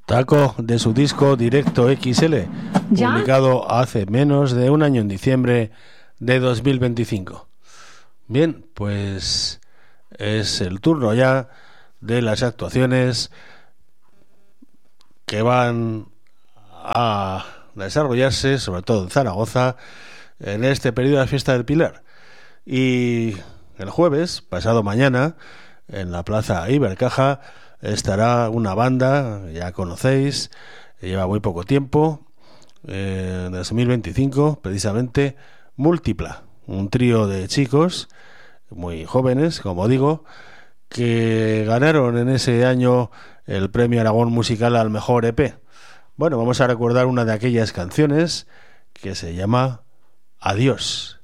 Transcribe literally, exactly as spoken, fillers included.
Taco de su disco Directo X L, ¿ya? Publicado hace menos de un año, en diciembre de dos mil veinticinco. Bien, pues es el turno ya de las actuaciones que van a desarrollarse, sobre todo en Zaragoza, en este periodo de Fiesta del Pilar. Y el jueves, pasado mañana, en la Plaza Ibercaja, estará una banda, ya conocéis, lleva muy poco tiempo, eh, en dos mil veinticinco, precisamente, Múltipla, un trío de chicos muy jóvenes, como digo, que ganaron en ese año el Premio Aragón Musical al Mejor E P. Bueno, vamos a recordar una de aquellas canciones que se llama Adiós.